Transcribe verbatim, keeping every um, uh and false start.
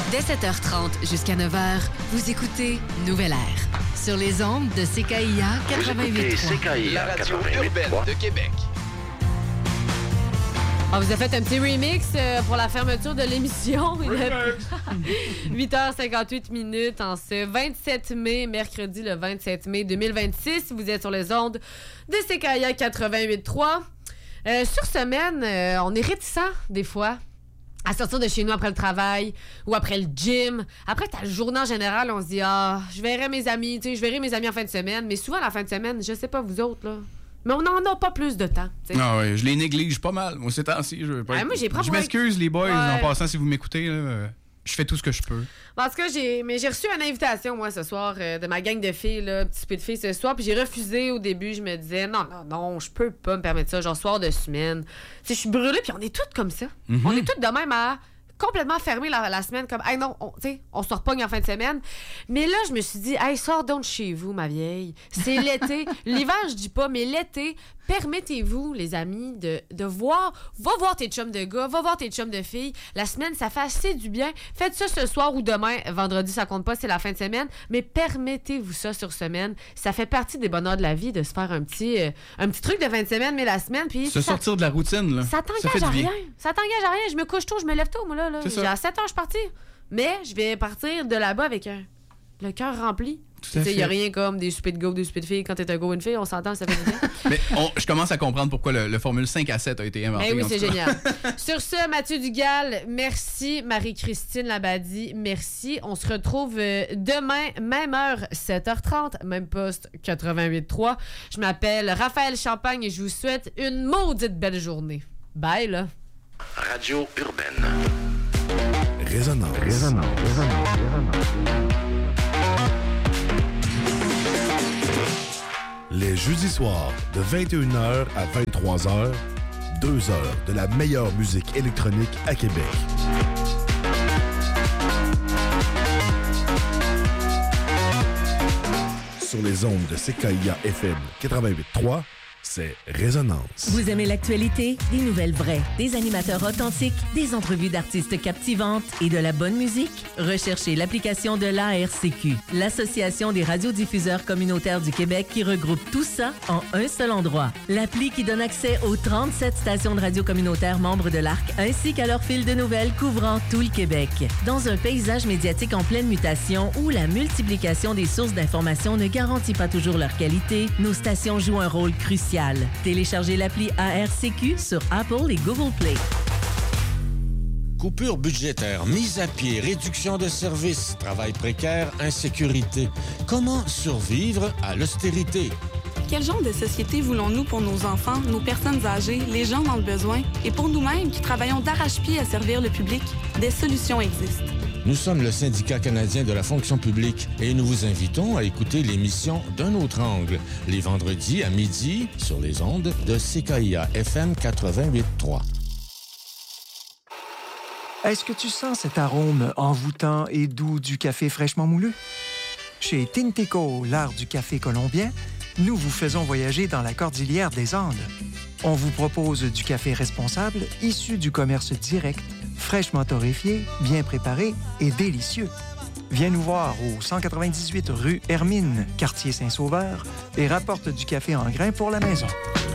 Dès sept heures trente jusqu'à neuf heures, vous écoutez Nouvelle Air. Sur les ondes de C K I A quatre-vingt-huit C K I A, la radio urbaine de Québec. On vous a fait un petit remix euh, pour la fermeture de l'émission. huit heures cinquante-huit minutes en ce vingt-sept mai, mercredi le vingt-sept mai deux mille vingt-six. Vous êtes sur les ondes de C K I A quatre-vingt-huit trois. Euh, sur semaine, euh, on est réticent des fois à sortir de chez nous après le travail ou après le gym. Après, t'as le journée en général, on se dit « Ah, je verrai mes amis, tu sais, je verrai mes amis en fin de semaine. » Mais souvent, la fin de semaine, je sais pas vous autres, là, mais on n'en a pas plus de temps. T'sais. Ah ouais, je les néglige pas mal. Moi, ces temps-ci, je veux pas. Ah, moi, j'ai je m'excuse, les boys, ouais. en passant, si vous m'écoutez, là, je fais tout ce que je peux. En tout cas, j'ai, mais j'ai reçu une invitation, moi, ce soir, euh, de ma gang de filles, là, petit peu de filles ce soir, puis j'ai refusé au début. Je me disais, non, non, non, je peux pas me permettre ça, genre soir de semaine. Tu sais, je suis brûlée, puis on est toutes comme ça. Mm-hmm. On est toutes de même à complètement fermer la, la semaine, comme, hey, non, on, on se repogne en fin de semaine. Mais là, je me suis dit, hey, sors donc de chez vous, ma vieille. C'est l'été. L'hiver, je dis pas, mais l'été, permettez-vous, les amis, de, de voir, va voir tes chums de gars, va voir tes chums de filles. La semaine, ça fait assez du bien. Faites ça ce soir ou demain. Vendredi, ça compte pas, c'est la fin de semaine. Mais permettez-vous ça sur semaine. Ça fait partie des bonheurs de la vie de se faire un petit, euh, un petit truc de fin de semaine, mais la semaine, puis se ça, sortir de la routine, là. Ça t'engage à rien. Ça t'engage à rien. Je me couche tôt, je me lève tôt, moi, là. là. J'ai à sept heures, je suis partie. Mais je vais partir de là-bas avec un, le cœur rempli. Il n'y a rien comme des soupers de gars ou des soupers de filles. Quand t'es un gars ou une fille, on s'entend, ça fait du bien. Mais on, je commence à comprendre pourquoi le, le formule cinq à sept a été inventé. Ben oui, c'est génial. Sur ce, Mathieu Dugal, merci. Marie-Christine Labadie, merci. On se retrouve demain, même heure, sept heures trente, même poste quatre-vingt-huit trois. Je m'appelle Raphaël Champagne et je vous souhaite une maudite belle journée. Bye, là. Radio urbaine. Résonance. Résonance. Résonance. Résonance. Les jeudis soirs, de vingt et une heures à vingt-trois heures, deux heures de la meilleure musique électronique à Québec. Sur les ondes de C K I A F M quatre-vingt-huit trois, c'est Résonance. Vous aimez l'actualité? Des nouvelles vraies, des animateurs authentiques, des entrevues d'artistes captivantes et de la bonne musique? Recherchez l'application de l'A R C Q, l'Association des radiodiffuseurs communautaires du Québec, qui regroupe tout ça en un seul endroit. L'appli qui donne accès aux trente-sept stations de radio communautaires membres de l'A R C, ainsi qu'à leur fil de nouvelles couvrant tout le Québec. Dans un paysage médiatique en pleine mutation où la multiplication des sources d'information ne garantit pas toujours leur qualité, nos stations jouent un rôle crucial. Téléchargez l'appli A R C Q sur Apple et Google Play. Coupure budgétaire, mise à pied, réduction de services, travail précaire, insécurité. Comment survivre à l'austérité? Quel genre de société voulons-nous pour nos enfants, nos personnes âgées, les gens dans le besoin et pour nous-mêmes qui travaillons d'arrache-pied à servir le public? Des solutions existent. Nous sommes le syndicat canadien de la fonction publique et nous vous invitons à écouter l'émission D'un autre angle, les vendredis à midi sur les ondes de C K I A F M quatre-vingt-huit trois. Est-ce que tu sens cet arôme envoûtant et doux du café fraîchement moulu? Chez Tinteco, l'art du café colombien, nous vous faisons voyager dans la cordillère des Andes. On vous propose du café responsable, issu du commerce direct, fraîchement torréfié, bien préparé et délicieux. Viens nous voir au cent quatre-vingt-dix-huit rue Hermine, quartier Saint-Sauveur, et rapporte du café en grains pour la maison.